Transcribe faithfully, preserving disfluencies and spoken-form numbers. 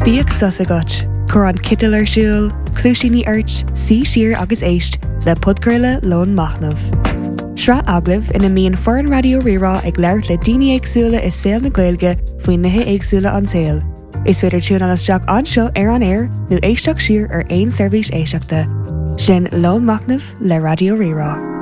Bíag sus agat, chur an citil ar siúl, clúisíní airt, sí siar agus éist le podcurla lón machnamh. Sra aglah ina míon foreign radio rirá ag leirt le daoine éagsúla is saoil na Gaeilge faoin nithe éagsúla an saoil. Is féidir tún an isteach anseo ar an air nó éisteach siar ar aon seirbhís éisteachta. Sin lón machnamh le radio rirá.